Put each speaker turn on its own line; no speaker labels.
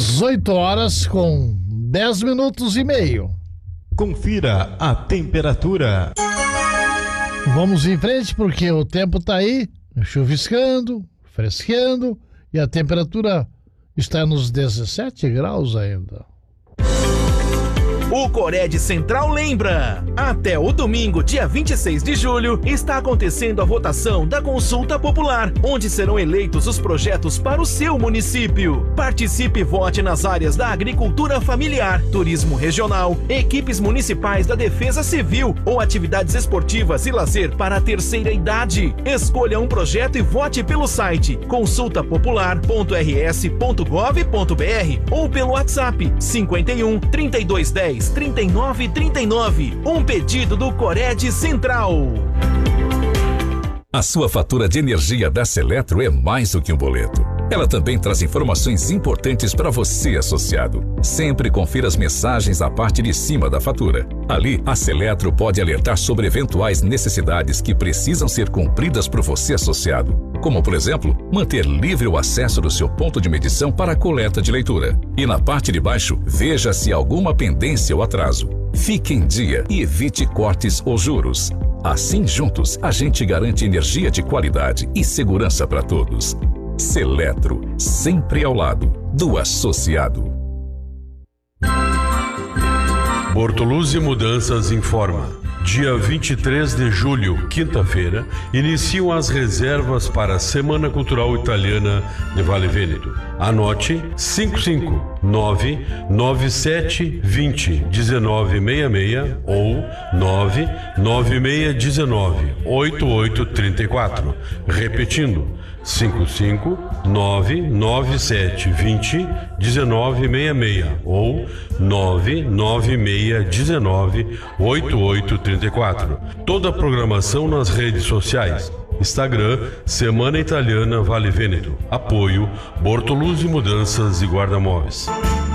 18 horas com 10 minutos e meio.
Confira a temperatura.
Vamos em frente porque o tempo tá aí, chuviscando, fresqueando e a temperatura está nos 17 graus ainda.
O Cored Central lembra: até o domingo, dia 26 de julho, está acontecendo a votação da Consulta Popular, onde serão eleitos os projetos para o seu município. Participe e vote nas áreas da agricultura familiar, turismo regional, equipes municipais da Defesa Civil ou atividades esportivas e lazer para a terceira idade. Escolha um projeto e vote pelo site consultapopular.rs.gov.br ou pelo WhatsApp 51 3210 3939. Um pedido do Cored Central.
A sua fatura de energia da Seletro é mais do que um boleto. Ela também traz informações importantes para você, associado. Sempre confira as mensagens na parte de cima da fatura. Ali, a Seletro pode alertar sobre eventuais necessidades que precisam ser cumpridas por você, associado. Como, por exemplo, manter livre o acesso do seu ponto de medição para a coleta de leitura. E na parte de baixo, veja se há alguma pendência ou atraso. Fique em dia e evite cortes ou juros. Assim, juntos, a gente garante energia de qualidade e segurança para todos. Seletro, sempre ao lado do associado.
Bortoluzzi Mudanças informa. Dia 23 de julho, quinta-feira, iniciam as reservas para a Semana Cultural Italiana de Vale Vêneto. Anote 559-9720-1966 ou 99619-8834. Repetindo, 559-9720-1966 ou 99619-8834. Toda a programação nas redes sociais. Instagram, Semana Italiana Vale Vêneto. Apoio, Bortoluzzi Mudanças e Guarda-Móveis.